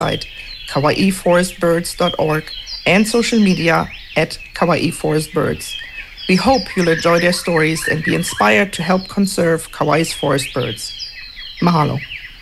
website, kawaiiforestbirds.org, and social media at kawaiiforestbirds. We hope you'll enjoy their stories and be inspired to help conserve Kauai's forest birds. Mahalo.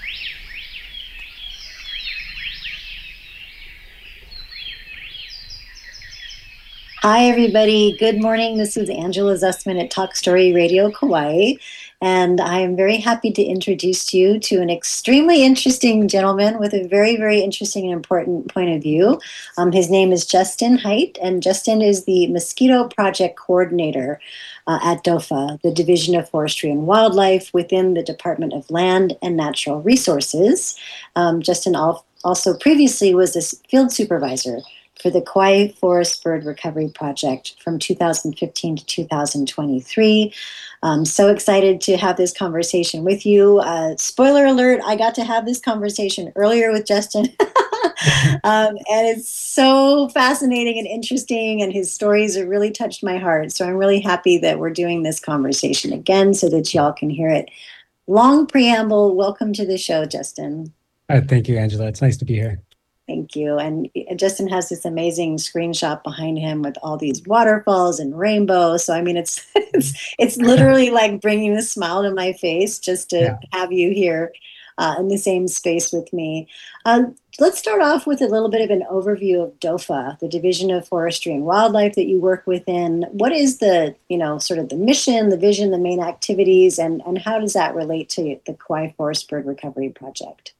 Hi, everybody. Good morning. This is Angela Zussman at Talk Story Radio Kauai, and I am very happy to introduce you to an extremely interesting gentleman with a very, very interesting and important point of view. His name is Justin Hite, and Justin is the Mosquito Project Coordinator at DOFA, the Division of Forestry and Wildlife within the Department of Land and Natural Resources. Justin also previously was a field supervisor for the Kauai Forest Bird Recovery Project from 2015 to 2023. I'm so excited to have this conversation with you. Spoiler alert, I got to have this conversation earlier with Justin. And it's so fascinating and interesting, and his stories have really touched my heart. So I'm really happy that we're doing this conversation again so that y'all can hear it. Long preamble, welcome to the show, Justin. Thank you, Angela. It's nice to be here. Thank you. And Justin has this amazing screenshot behind him with all these waterfalls and rainbows. So, I mean, it's literally like bringing a smile to my face just to have you here in the same space with me. Let's start off with a little bit of an overview of DOFA, the Division of Forestry and Wildlife that you work within. What is the, sort of the mission, the vision, the main activities, and how does that relate to the Kauai Forest Bird Recovery Project?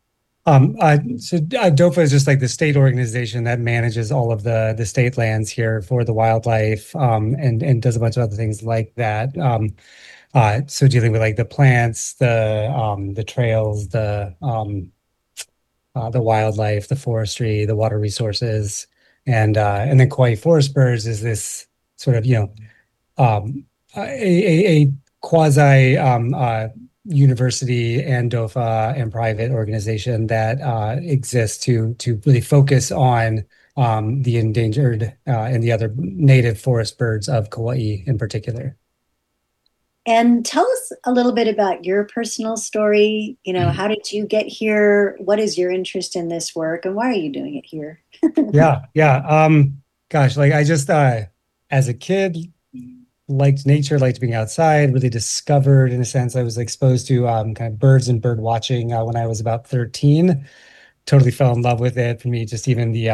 DOFA is just like the state organization that manages all of the state lands here for the wildlife, and does a bunch of other things like that. So dealing with like the plants, the trails, the wildlife, the forestry, the water resources, and then Kauai Forest Birds is this sort of a quasi university and DOFA and private organization that exists to really focus on the endangered and the other native forest birds of Kauai in particular. And tell us a little bit about your personal story. How did you get here? What is your interest in this work, and why are you doing it here? Gosh, like I just as a kid liked nature, liked being outside, really discovered, in a sense, I was exposed to kind of birds and bird watching when I was about 13. Totally fell in love with it. For me, just even the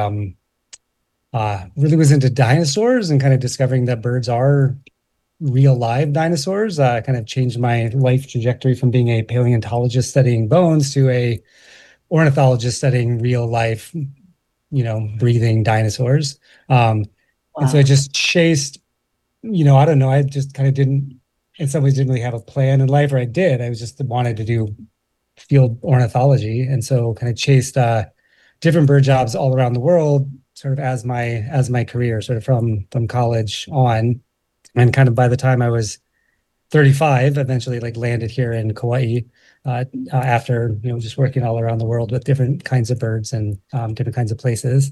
really was into dinosaurs and kind of discovering that birds are real live dinosaurs. Kind of changed my life trajectory from being a paleontologist studying bones to a ornithologist studying real life, breathing dinosaurs. Wow. And so I just chased, I don't know. I just kind of didn't really have a plan in life, or I did. I was just wanted to do field ornithology. And so kind of chased different bird jobs all around the world, sort of as my career, sort of from college on. And kind of by the time I was 35, eventually like landed here in Kauai after, just working all around the world with different kinds of birds and different kinds of places.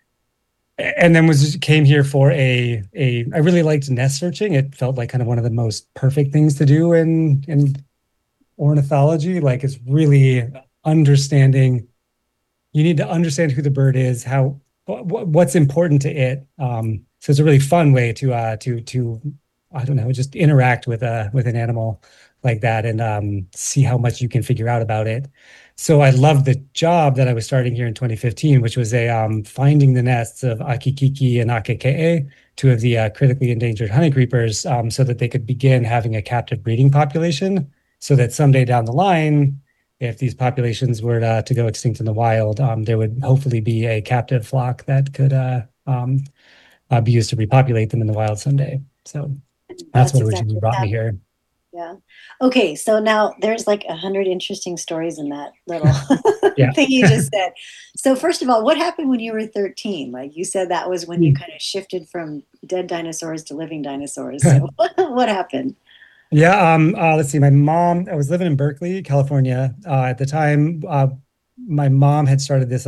And then came here for I really liked nest searching. It felt like kind of one of the most perfect things to do in ornithology. Like it's really understanding, you need to understand who the bird is, what's important to it. So it's a really fun way to I don't know, just interact with an animal like that and see how much you can figure out about it. So I loved the job that I was starting here in 2015, which was finding the nests of Akikiki and Akeke'e, two of the critically endangered honeycreepers, so that they could begin having a captive breeding population, so that someday down the line, if these populations were to go extinct in the wild, there would hopefully be a captive flock that could be used to repopulate them in the wild someday. So that's what originally brought me here. Yeah. Okay. So now there's like 100 interesting stories in that little thing you just said. So first of all, what happened when you were 13? Like you said, that was when you kind of shifted from dead dinosaurs to living dinosaurs. So what happened? Yeah. Let's see. My mom, I was living in Berkeley, California. At the time, my mom had started this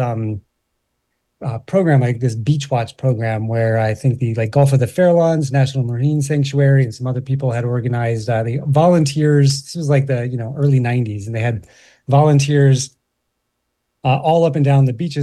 program, like this Beach Watch program, where I think the Gulf of the Farallones National Marine Sanctuary and some other people had organized the volunteers. This was like the early 90s, and they had volunteers all up and down the beaches